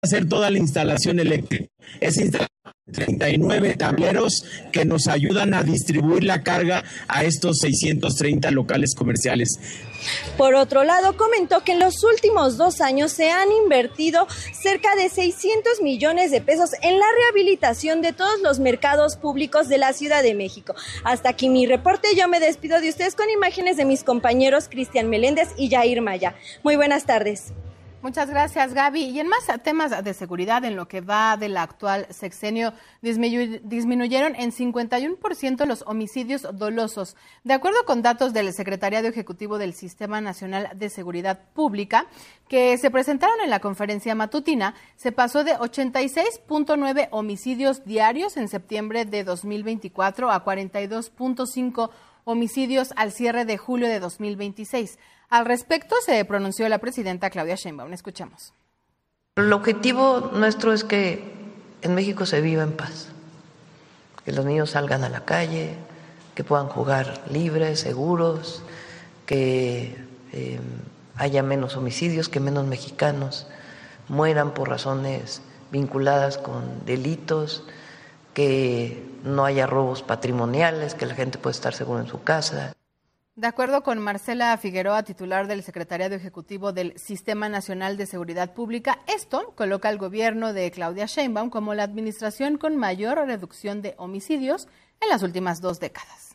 hacer toda la instalación eléctrica. Es instalar 39 tableros que nos ayudan a distribuir la carga a estos 630 locales comerciales. Por otro lado, comentó que en los últimos 2 años se han invertido cerca de 600 millones de pesos en la rehabilitación de todos los mercados públicos de la Ciudad de México. Hasta aquí mi reporte. Yo me despido de ustedes con imágenes de mis compañeros Cristian Meléndez y Yair Maya. Muy buenas tardes. Muchas gracias, Gaby. Y en más temas de seguridad, en lo que va del actual sexenio, disminuyeron en 51% los homicidios dolosos. De acuerdo con datos del Secretariado Ejecutivo del Sistema Nacional de Seguridad Pública, que se presentaron en la conferencia matutina, se pasó de 86.9 homicidios diarios en septiembre de 2024 a 42.5 homicidios al cierre de julio de 2026. Al respecto se pronunció la presidenta Claudia Sheinbaum. Escuchemos. El objetivo nuestro es que en México se viva en paz, que los niños salgan a la calle, que puedan jugar libres, seguros, que haya menos homicidios, que menos mexicanos mueran por razones vinculadas con delitos, que no haya robos patrimoniales, que la gente pueda estar segura en su casa. De acuerdo con Marcela Figueroa, titular del Secretariado Ejecutivo del Sistema Nacional de Seguridad Pública, esto coloca al gobierno de Claudia Sheinbaum como la administración con mayor reducción de homicidios en las últimas 2 décadas.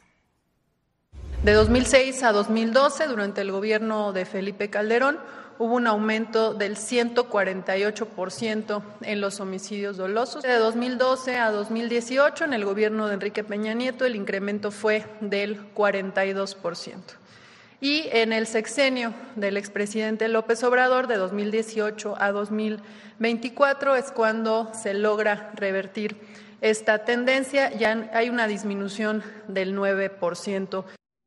De 2006 a 2012, durante el gobierno de Felipe Calderón, hubo un aumento del 148% en los homicidios dolosos. De 2012 a 2018, en el gobierno de Enrique Peña Nieto, el incremento fue del 42%. Y en el sexenio del expresidente López Obrador, de 2018 a 2024, es cuando se logra revertir esta tendencia. Ya hay una disminución del 9%.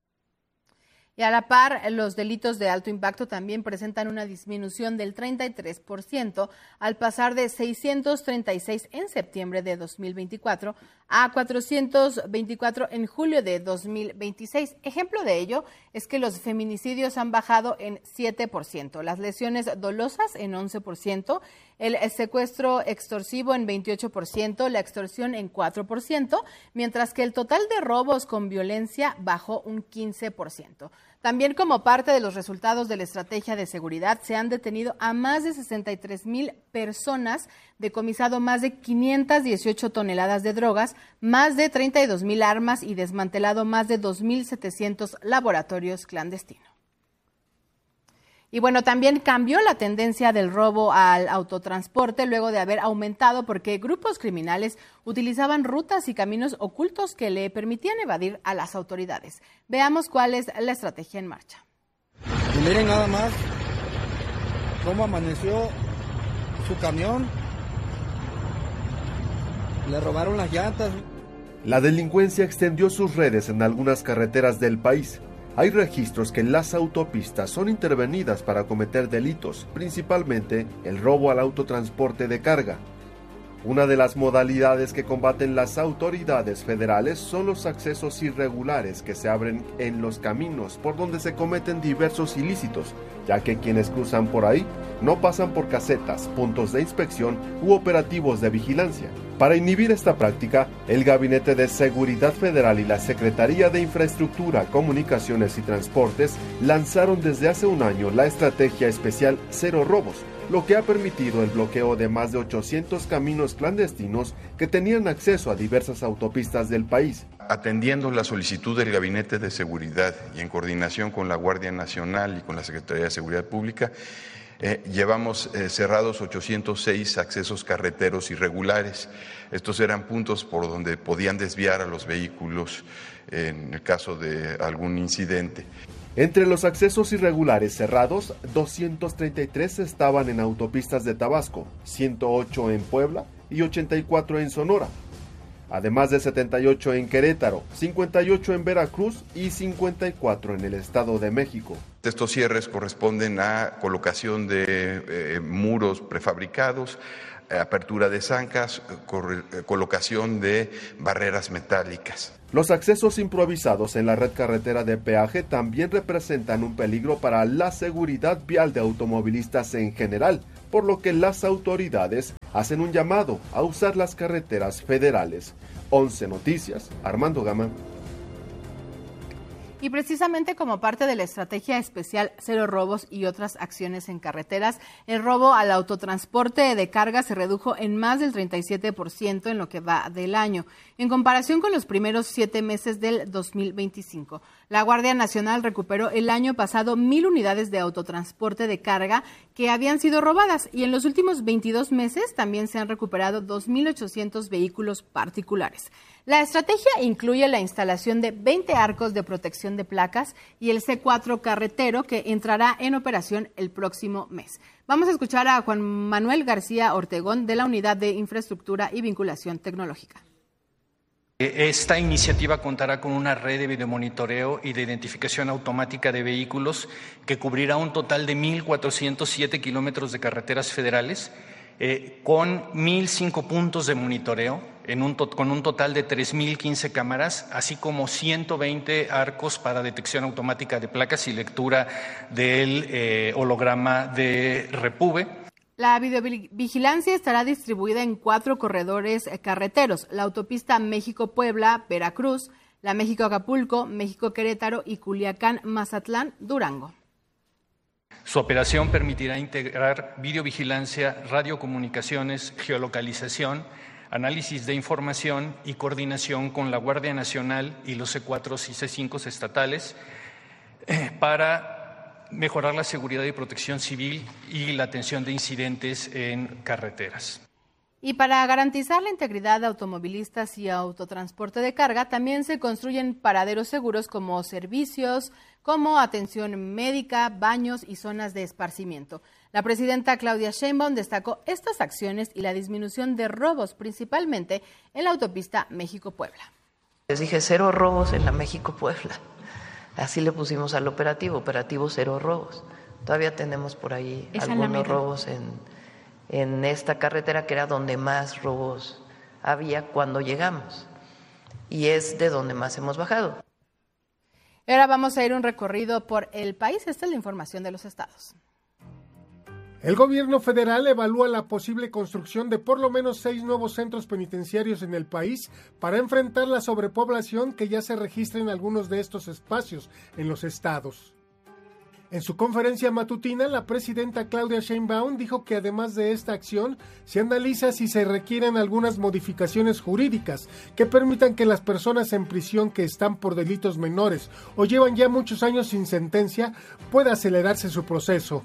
Y a la par, los delitos de alto impacto también presentan una disminución del 33% al pasar de 636 en septiembre de 2024 a 424 en julio de 2026. Ejemplo de ello es que los feminicidios han bajado en 7%, las lesiones dolosas en 11%, el secuestro extorsivo en 28%, la extorsión en 4%, mientras que el total de robos con violencia bajó un 15%. También como parte de los resultados de la estrategia de seguridad, se han detenido a más de 63,000 personas, decomisado más de 518 toneladas de drogas, más de 32,000 armas y desmantelado más de 2,700 laboratorios clandestinos. Y bueno, también cambió la tendencia del robo al autotransporte luego de haber aumentado porque grupos criminales utilizaban rutas y caminos ocultos que le permitían evadir a las autoridades. Veamos cuál es la estrategia en marcha. Y miren nada más cómo amaneció su camión. Le robaron las llantas. La delincuencia extendió sus redes en algunas carreteras del país. Hay registros que las autopistas son intervenidas para cometer delitos, principalmente el robo al autotransporte de carga. Una de las modalidades que combaten las autoridades federales son los accesos irregulares que se abren en los caminos por donde se cometen diversos ilícitos, ya que quienes cruzan por ahí no pasan por casetas, puntos de inspección u operativos de vigilancia. Para inhibir esta práctica, el Gabinete de Seguridad Federal y la Secretaría de Infraestructura, Comunicaciones y Transportes lanzaron desde hace un año la estrategia especial Cero Robos, lo que ha permitido el bloqueo de más de 800 caminos clandestinos que tenían acceso a diversas autopistas del país. Atendiendo la solicitud del Gabinete de Seguridad y en coordinación con la Guardia Nacional y con la Secretaría de Seguridad Pública, llevamos cerrados 806 accesos carreteros irregulares. Estos eran puntos por donde podían desviar a los vehículos en el caso de algún incidente. Entre los accesos irregulares cerrados, 233 estaban en autopistas de Tabasco, 108 en Puebla y 84 en Sonora, además de 78 en Querétaro, 58 en Veracruz y 54 en el Estado de México. Estos cierres corresponden a colocación de muros prefabricados, apertura de zancas, colocación de barreras metálicas. Los accesos improvisados en la red carretera de peaje también representan un peligro para la seguridad vial de automovilistas en general, por lo que las autoridades hacen un llamado a usar las carreteras federales. 11 Noticias, Armando Gama. Y precisamente como parte de la estrategia especial Cero Robos y otras acciones en carreteras, el robo al autotransporte de carga se redujo en más del 37% en lo que va del año, en comparación con los primeros 7 meses del 2025. La Guardia Nacional recuperó el año pasado 1,000 unidades de autotransporte de carga que habían sido robadas y en los últimos 22 meses también se han recuperado 2,800 vehículos particulares. La estrategia incluye la instalación de 20 arcos de protección de placas y el C4 carretero que entrará en operación el próximo mes. Vamos a escuchar a Juan Manuel García Ortegón de la Unidad de Infraestructura y Vinculación Tecnológica. Esta iniciativa contará con una red de videomonitoreo y de identificación automática de vehículos que cubrirá un total de 1,407 kilómetros de carreteras federales, con 1,005 puntos de monitoreo, con un total de 3,015 cámaras, así como 120 arcos para detección automática de placas y lectura del holograma de Repube. La videovigilancia estará distribuida en 4 corredores carreteros: la autopista México-Puebla, Veracruz, la México-Acapulco, México-Querétaro y Culiacán-Mazatlán-Durango. Su operación permitirá integrar videovigilancia, radiocomunicaciones, geolocalización, análisis de información y coordinación con la Guardia Nacional y los C4 y C5 estatales para mejorar la seguridad y protección civil y la atención de incidentes en carreteras. Y para garantizar la integridad de automovilistas y autotransporte de carga, también se construyen paraderos seguros como servicios, como atención médica, baños y zonas de esparcimiento. La presidenta Claudia Sheinbaum destacó estas acciones y la disminución de robos, principalmente en la autopista México-Puebla. Les dije 0 robos en la México-Puebla. Así le pusimos al operativo 0 robos. Todavía tenemos por ahí algunos robos en esta carretera, que era donde más robos había cuando llegamos, y es de donde más hemos bajado. Ahora vamos a ir un recorrido por el país. Esta es la información de los estados. El gobierno federal evalúa la posible construcción de por lo menos 6 nuevos centros penitenciarios en el país para enfrentar la sobrepoblación que ya se registra en algunos de estos espacios en los estados. En su conferencia matutina, la presidenta Claudia Sheinbaum dijo que además de esta acción, se analiza si se requieren algunas modificaciones jurídicas que permitan que las personas en prisión que están por delitos menores o llevan ya muchos años sin sentencia pueda acelerarse su proceso.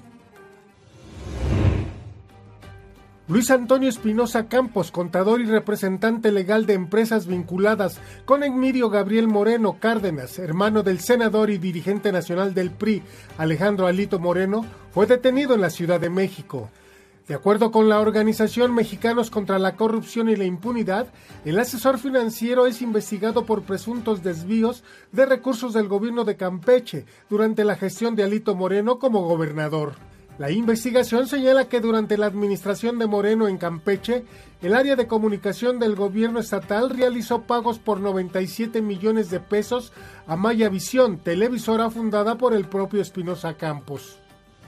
Luis Antonio Espinosa Campos, contador y representante legal de empresas vinculadas con Emilio Gabriel Moreno Cárdenas, hermano del senador y dirigente nacional del PRI, Alejandro Alito Moreno, fue detenido en la Ciudad de México. De acuerdo con la organización Mexicanos contra la Corrupción y la Impunidad, el asesor financiero es investigado por presuntos desvíos de recursos del gobierno de Campeche durante la gestión de Alito Moreno como gobernador. La investigación señala que durante la administración de Moreno en Campeche, el área de comunicación del gobierno estatal realizó pagos por 97 millones de pesos a Maya Visión, televisora fundada por el propio Espinosa Campos.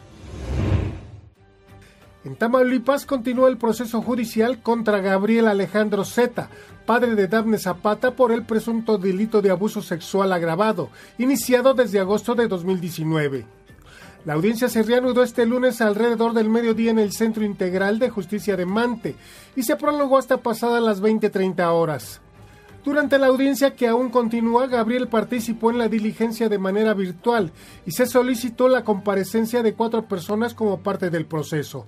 En Tamaulipas continúa el proceso judicial contra Gabriel Alejandro Zeta, padre de Dafne Zapata, por el presunto delito de abuso sexual agravado, iniciado desde agosto de 2019. La audiencia se reanudó este lunes alrededor del mediodía en el Centro Integral de Justicia de Mante y se prolongó hasta pasadas las 20:30 horas. Durante la audiencia, que aún continúa, Gabriel participó en la diligencia de manera virtual y se solicitó la comparecencia de 4 personas como parte del proceso.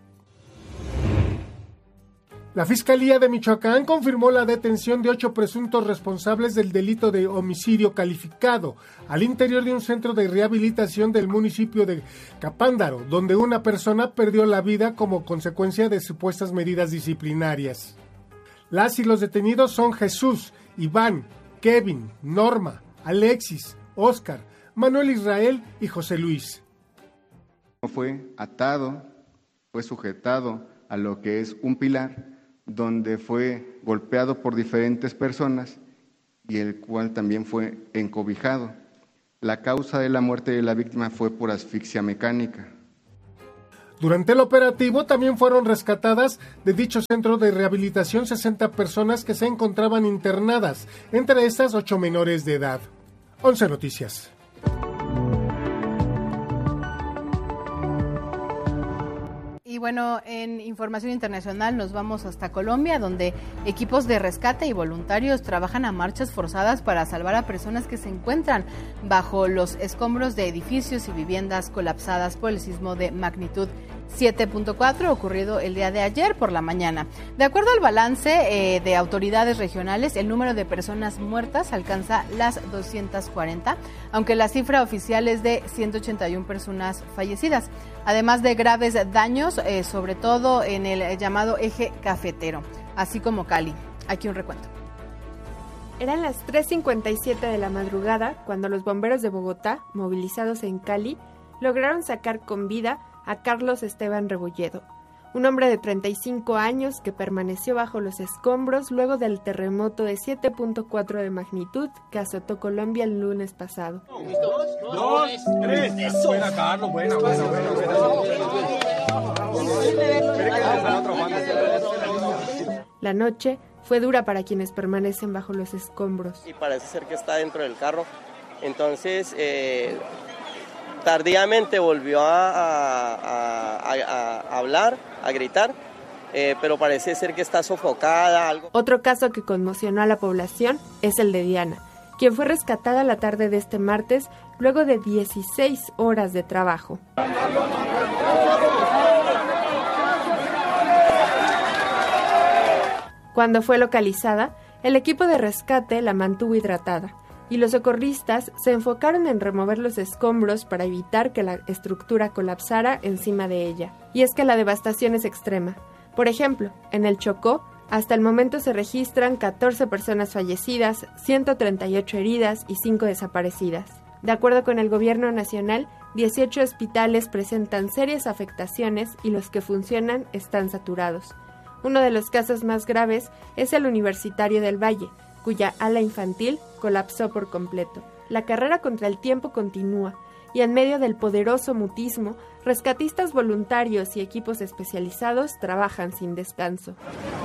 La Fiscalía de Michoacán confirmó la detención de 8 presuntos responsables del delito de homicidio calificado al interior de un centro de rehabilitación del municipio de Capándaro, donde una persona perdió la vida como consecuencia de supuestas medidas disciplinarias. Las y los detenidos son Jesús, Iván, Kevin, Norma, Alexis, Óscar, Manuel Israel y José Luis. Fue atado, fue sujetado a lo que es un pilar, donde fue golpeado por diferentes personas y el cual también fue encobijado. La causa de la muerte de la víctima fue por asfixia mecánica. Durante el operativo también fueron rescatadas de dicho centro de rehabilitación 60 personas que se encontraban internadas, entre estas 8 menores de edad. 11 Noticias. Y bueno, en información internacional nos vamos hasta Colombia, donde equipos de rescate y voluntarios trabajan a marchas forzadas para salvar a personas que se encuentran bajo los escombros de edificios y viviendas colapsadas por el sismo de magnitud 7.4 ocurrido el día de ayer por la mañana. De acuerdo al balance de autoridades regionales, el número de personas muertas alcanza las 240, aunque la cifra oficial es de 181 personas fallecidas, además de graves daños, sobre todo en el llamado eje cafetero, así como Cali. Aquí un recuento. Eran las 3:57 de la madrugada cuando los bomberos de Bogotá, movilizados en Cali, lograron sacar con vida a Carlos Esteban Rebolledo, un hombre de 35 años que permaneció bajo los escombros luego del terremoto de 7.4 de magnitud que azotó Colombia el lunes pasado. 2, 3, eso. Buena, Carlos, buena. La noche fue dura para quienes permanecen bajo los escombros. Y parece ser que está dentro del carro, entonces tardíamente volvió a hablar, a gritar, pero parece ser que está sofocada. Otro caso que conmocionó a la población es el de Diana, quien fue rescatada la tarde de este martes luego de 16 horas de trabajo. Cuando fue localizada, el equipo de rescate la mantuvo hidratada y los socorristas se enfocaron en remover los escombros para evitar que la estructura colapsara encima de ella. Y es que la devastación es extrema. Por ejemplo, en el Chocó, hasta el momento se registran 14 personas fallecidas, 138 heridas y 5 desaparecidas. De acuerdo con el gobierno nacional, 18 hospitales presentan serias afectaciones y los que funcionan están saturados. Uno de los casos más graves es el Universitario del Valle, cuya ala infantil colapsó por completo. La carrera contra el tiempo continúa y en medio del poderoso mutismo, rescatistas voluntarios y equipos especializados trabajan sin descanso.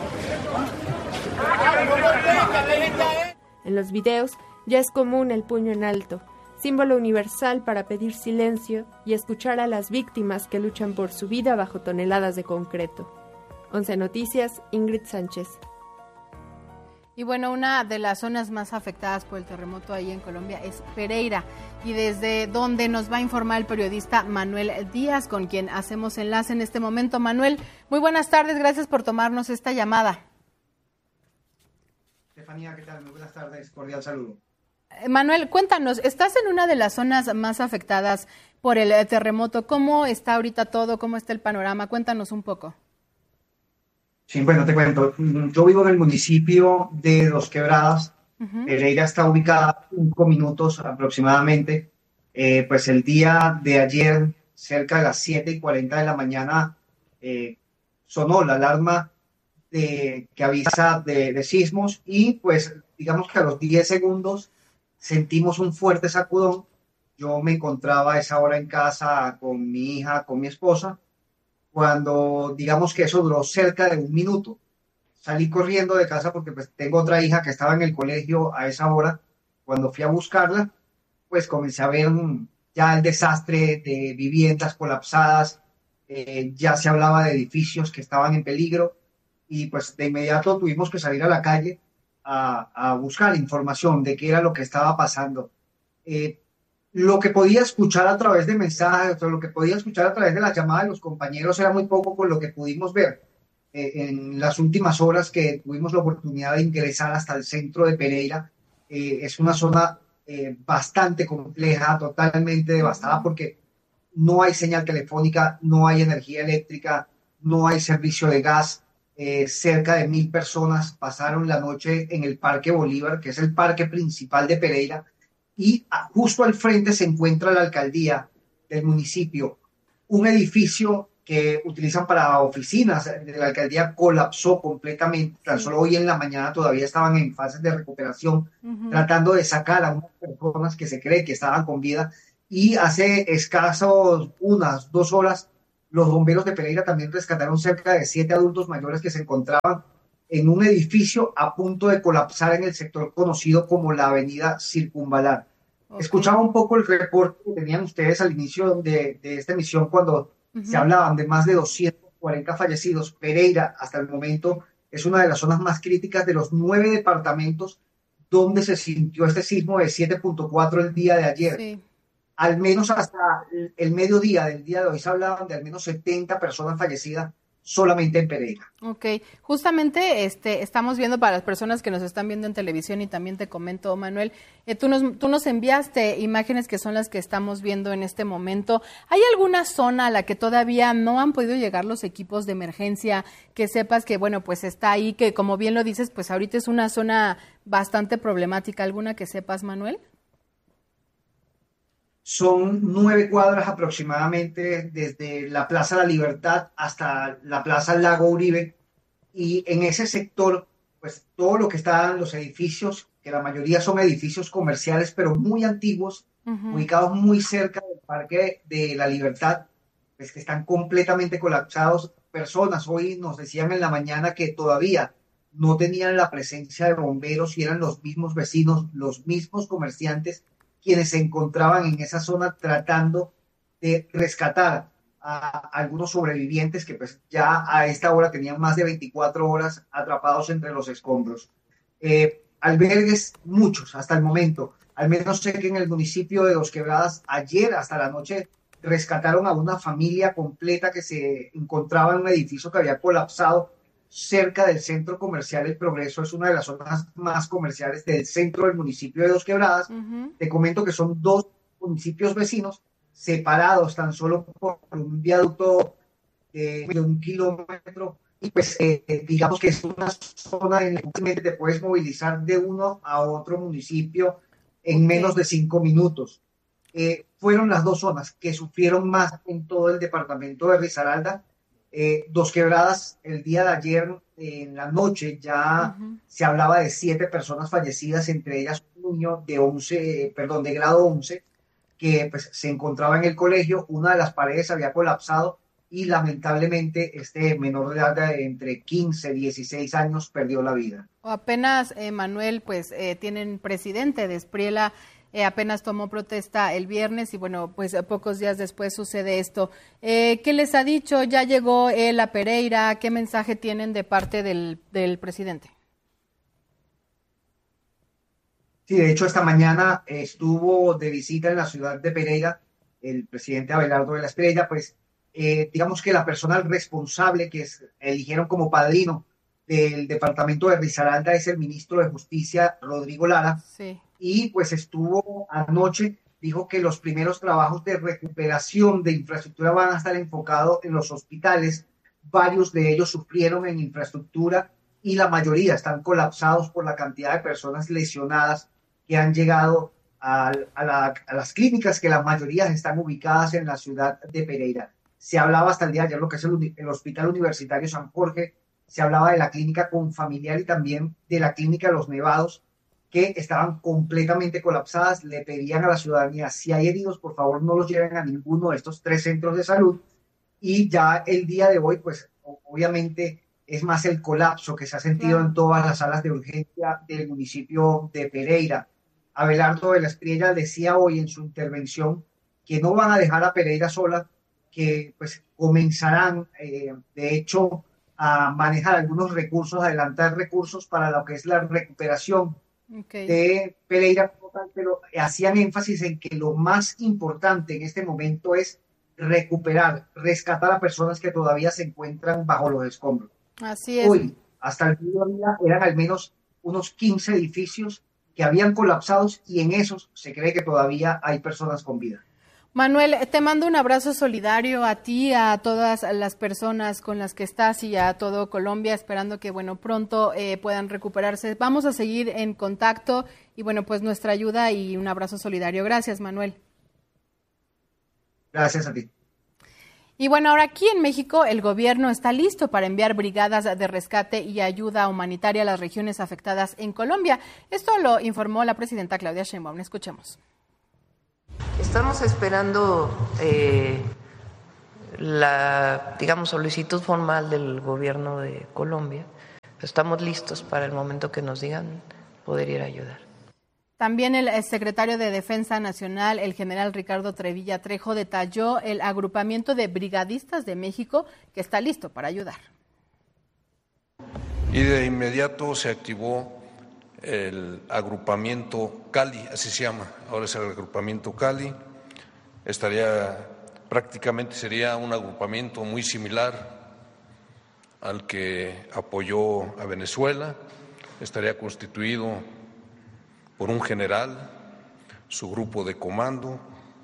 En los videos ya es común el puño en alto, símbolo universal para pedir silencio y escuchar a las víctimas que luchan por su vida bajo toneladas de concreto. 11 Noticias, Ingrid Sánchez. Y bueno, una de las zonas más afectadas por el terremoto ahí en Colombia es Pereira, y desde donde nos va a informar el periodista Manuel Díaz, con quien hacemos enlace en este momento. Manuel, muy buenas tardes, gracias por tomarnos esta llamada. Estefanía, ¿qué tal? Muy buenas tardes, cordial saludo. Manuel, cuéntanos, estás en una de las zonas más afectadas por el terremoto. ¿Cómo está ahorita todo? ¿Cómo está el panorama? Cuéntanos un poco. Sí, bueno, te cuento. Yo vivo en el municipio de Dos Quebradas. Pereira está ubicada a 5 minutos aproximadamente. Pues el día de ayer, cerca de las 7:40 de la mañana, sonó la alarma que avisa de sismos y pues digamos que a los 10 segundos sentimos un fuerte sacudón. Yo me encontraba a esa hora en casa con mi hija, con mi esposa, cuando digamos que eso duró cerca de 1 minuto. Salí corriendo de casa porque pues tengo otra hija que estaba en el colegio a esa hora. Cuando fui a buscarla, pues comencé a ver ya el desastre de viviendas colapsadas, ya se hablaba de edificios que estaban en peligro y pues de inmediato tuvimos que salir a la calle a buscar información de qué era lo que estaba pasando. Lo que podía escuchar a través de mensajes, o lo que podía escuchar a través de las llamadas de los compañeros era muy poco con lo que pudimos ver. En las últimas horas que tuvimos la oportunidad de ingresar hasta el centro de Pereira, es una zona bastante compleja, totalmente devastada porque no hay señal telefónica, no hay energía eléctrica, no hay servicio de gas. Cerca de 1.000 personas pasaron la noche en el Parque Bolívar, que es el parque principal de Pereira, y justo al frente se encuentra la alcaldía del municipio. Un edificio que utilizan para oficinas de la alcaldía colapsó completamente. Tan solo hoy en la mañana todavía estaban en fases de recuperación, tratando de sacar a unas personas que se cree que estaban con vida. Y hace escasos 1-2 horas Los bomberos de Pereira también rescataron cerca de 7 adultos mayores que se encontraban en un edificio a punto de colapsar en el sector conocido como la Avenida Circunvalar. Okay. Escuchaba un poco el reporte que tenían ustedes al inicio de esta emisión cuando se hablaban de más de 240 fallecidos. Pereira, hasta el momento, es una de las zonas más críticas de los 9 departamentos donde se sintió este sismo de 7.4 el día de ayer. Sí. Al menos hasta el mediodía del día de hoy se hablaban de al menos 70 personas fallecidas solamente en Pereira. Ok, justamente estamos viendo para las personas que nos están viendo en televisión y también te comento, Manuel, tú nos enviaste imágenes que son las que estamos viendo en este momento. ¿Hay alguna zona a la que todavía no han podido llegar los equipos de emergencia que sepas que, bueno, pues está ahí, que como bien lo dices, pues ahorita es una zona bastante problemática? ¿Alguna que sepas, Manuel? Son 9 cuadras aproximadamente desde la Plaza La Libertad hasta la Plaza Lago Uribe, y en ese sector, pues todo lo que están los edificios, que la mayoría son edificios comerciales, pero muy antiguos, ubicados muy cerca del Parque de la Libertad, pues que están completamente colapsados. Personas hoy nos decían en la mañana que todavía no tenían la presencia de bomberos y eran los mismos vecinos, los mismos comerciantes quienes se encontraban en esa zona tratando de rescatar a algunos sobrevivientes que pues ya a esta hora tenían más de 24 horas atrapados entre los escombros. Albergues, muchos hasta el momento. Al menos sé que en el municipio de Dos Quebradas, ayer hasta la noche, rescataron a una familia completa que se encontraba en un edificio que había colapsado cerca del centro comercial El Progreso. Es una de las zonas más comerciales del centro del municipio de Dos Quebradas. Te comento que son 2 municipios vecinos separados tan solo por un viaducto de 1 kilómetro, y pues digamos que es una zona en la que te puedes movilizar de uno a otro municipio en menos de 5 minutos. Fueron las 2 zonas que sufrieron más en todo el departamento de Risaralda. Dos Quebradas, el día de ayer en la noche ya se hablaba de 7 personas fallecidas, entre ellas un niño de grado 11 que pues se encontraba en el colegio. Una de las paredes había colapsado y lamentablemente este menor de edad de entre 15 y 16 años perdió la vida. Apenas, Manuel, pues tienen presidente de Espriella, apenas tomó protesta el viernes y bueno, pues pocos días después sucede esto. ¿Qué les ha dicho? ¿Ya llegó él a Pereira? ¿Qué mensaje tienen de parte del presidente? Sí, de hecho esta mañana estuvo de visita en la ciudad de Pereira el presidente Abelardo de la Espriella, pues digamos que la persona responsable que eligieron como padrino del departamento de Risaralda es el ministro de Justicia, Rodrigo Lara. Sí. Y pues estuvo anoche, dijo que los primeros trabajos de recuperación de infraestructura van a estar enfocados en los hospitales. Varios de ellos sufrieron en infraestructura y la mayoría están colapsados por la cantidad de personas lesionadas que han llegado a las clínicas, que la mayoría están ubicadas en la ciudad de Pereira. Se hablaba hasta el día de ayer lo que es el Hospital Universitario San Jorge, se hablaba de la clínica Confamiliar y también de la clínica Los Nevados, que estaban completamente colapsadas. Le pedían a la ciudadanía, si hay heridos, por favor no los lleven a ninguno de estos 3 centros de salud. Y ya el día de hoy, pues obviamente es más el colapso que se ha sentido en todas las salas de urgencia del municipio de Pereira. Abelardo de la Espriella decía hoy en su intervención que no van a dejar a Pereira sola, que pues comenzarán, de hecho, a manejar algunos recursos, adelantar recursos para lo que es la recuperación de Pereira, pero hacían énfasis en que lo más importante en este momento es recuperar, rescatar a personas que todavía se encuentran bajo los escombros. Así es. Hoy, hasta el día, eran al menos unos 15 edificios que habían colapsado y en esos se cree que todavía hay personas con vida. Manuel, te mando un abrazo solidario a ti, a todas las personas con las que estás y a todo Colombia, esperando que bueno pronto puedan recuperarse. Vamos a seguir en contacto y bueno, pues nuestra ayuda y un abrazo solidario. Gracias, Manuel. Gracias a ti. Y bueno, ahora aquí en México el gobierno está listo para enviar brigadas de rescate y ayuda humanitaria a las regiones afectadas en Colombia. Esto lo informó la presidenta Claudia Sheinbaum. Escuchemos. Estamos esperando la, digamos, solicitud formal del gobierno de Colombia. Estamos listos para el momento que nos digan poder ir a ayudar. También el secretario de Defensa Nacional, el general Ricardo Trevilla Trejo, detalló el agrupamiento de brigadistas de México que está listo para ayudar. Y de inmediato se activó el agrupamiento Cali, así se llama, ahora es el agrupamiento Cali. Prácticamente sería un agrupamiento muy similar al que apoyó a Venezuela. Estaría constituido por un general, su grupo de comando,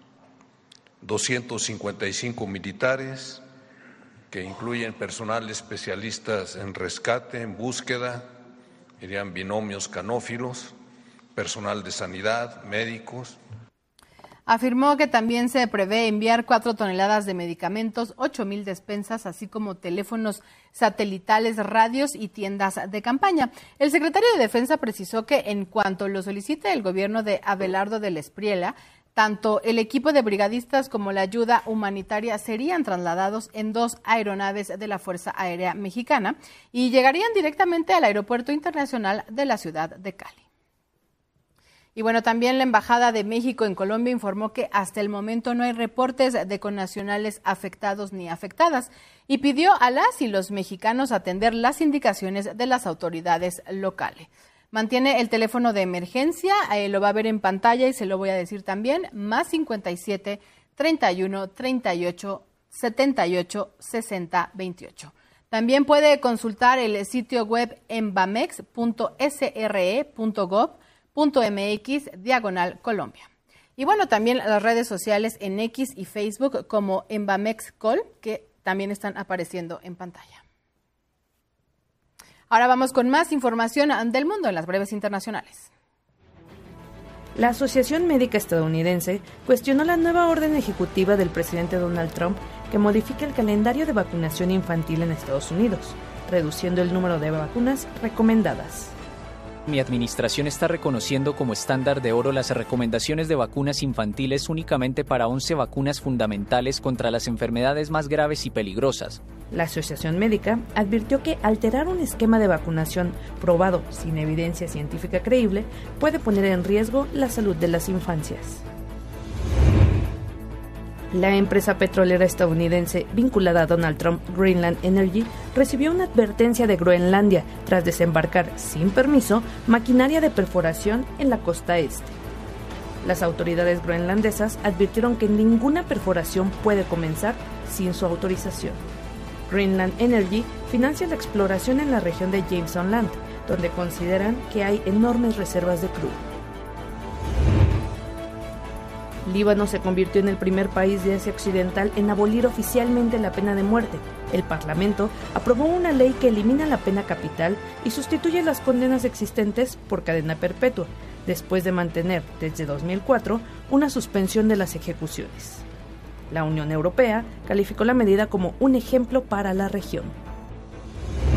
255 militares, que incluyen personal especialistas en rescate, en búsqueda, irían binomios canófilos, personal de sanidad, médicos. Afirmó que también se prevé enviar 4 toneladas de medicamentos, 8,000 despensas, así como teléfonos satelitales, radios y tiendas de campaña. El secretario de Defensa precisó que en cuanto lo solicite el gobierno de Abelardo del Espriella, tanto el equipo de brigadistas como la ayuda humanitaria serían trasladados en 2 aeronaves de la Fuerza Aérea Mexicana y llegarían directamente al Aeropuerto Internacional de la ciudad de Cali. Y bueno, también la Embajada de México en Colombia informó que hasta el momento no hay reportes de connacionales afectados ni afectadas y pidió a las y los mexicanos atender las indicaciones de las autoridades locales. Mantiene el teléfono de emergencia, lo va a ver en pantalla y se lo voy a decir también, más 57 31 38 78 60 28. También puede consultar el sitio web embamex.sre.gov.mx/Colombia. Y bueno, también las redes sociales en X y Facebook como EmbamexCol, que también están apareciendo en pantalla. Ahora vamos con más información del mundo en las breves internacionales. La Asociación Médica Estadounidense cuestionó la nueva orden ejecutiva del presidente Donald Trump que modifica el calendario de vacunación infantil en Estados Unidos, reduciendo el número de vacunas recomendadas. Mi administración está reconociendo como estándar de oro las recomendaciones de vacunas infantiles únicamente para 11 vacunas fundamentales contra las enfermedades más graves y peligrosas. La Asociación Médica advirtió que alterar un esquema de vacunación probado sin evidencia científica creíble puede poner en riesgo la salud de las infancias. La empresa petrolera estadounidense vinculada a Donald Trump, Greenland Energy, recibió una advertencia de Groenlandia tras desembarcar sin permiso maquinaria de perforación en la costa este. Las autoridades groenlandesas advirtieron que ninguna perforación puede comenzar sin su autorización. Greenland Energy financia la exploración en la región de Jameson Land, donde consideran que hay enormes reservas de crudo. Líbano se convirtió en el primer país de Asia Occidental en abolir oficialmente la pena de muerte. El Parlamento aprobó una ley que elimina la pena capital y sustituye las condenas existentes por cadena perpetua, después de mantener desde 2004 una suspensión de las ejecuciones. La Unión Europea calificó la medida como un ejemplo para la región.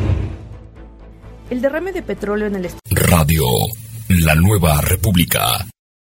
El derrame de petróleo en el Radio La Nueva República.